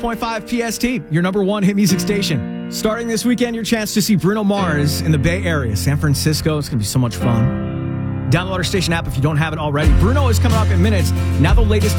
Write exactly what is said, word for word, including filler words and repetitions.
point five P S T, your number one hit music station. Starting this weekend, your chance to see Bruno Mars in the Bay Area, San Francisco. It's going to be so much fun. Download our station app if you don't have it already. Bruno is coming up in minutes. Now the latest